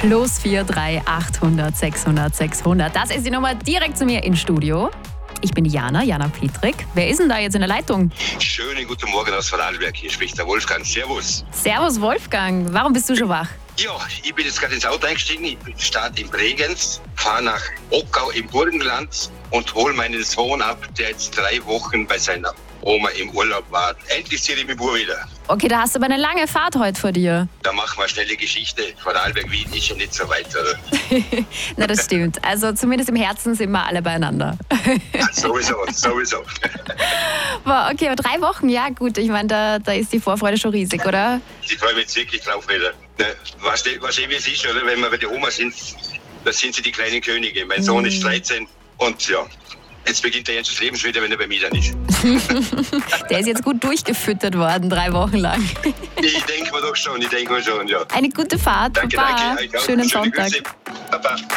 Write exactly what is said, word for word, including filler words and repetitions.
plus vier drei achthundert sechshundert sechshundert. Das ist die Nummer direkt zu mir ins Studio. Ich bin die Jana, Jana Petrik. Wer ist denn da jetzt in der Leitung? Schönen guten Morgen aus Vorarlberg. Hier spricht der Wolfgang. Servus. Servus Wolfgang. Warum bist du schon wach? Ja, ich bin jetzt gerade ins Auto eingestiegen. Ich bin Start in Bregenz, fahre nach Ockau im Burgenland und hole meinen Sohn ab, der jetzt drei Wochen bei seiner Oma im Urlaub war. Endlich sehe ich mich wieder. Okay, da hast du aber eine lange Fahrt heute vor dir. Da machen wir eine schnelle Geschichte. Vorarlberg, Wien ist ja nicht so weit, oder? Na, das stimmt. Also zumindest im Herzen sind wir alle beieinander. Ja, sowieso, sowieso. Boah, okay, aber drei Wochen, ja gut. Ich meine, da, da ist die Vorfreude schon riesig, oder? Ich freue mich jetzt wirklich drauf wieder. Ne, weißt du, weißt du, wie es ist, oder? Wenn wir bei der Oma sind, da sind sie die kleinen Könige. Mein Sohn ist dreizehn und ja, jetzt beginnt er jetzt das Leben schon wieder, wenn er bei mir dann ist. Der ist jetzt gut durchgefüttert worden, drei Wochen lang. Ich denke mir doch schon, ich denke mir schon, ja. Eine gute Fahrt. Danke, Baba. danke. Schönen Schöne Sonntag. Grüße. Baba.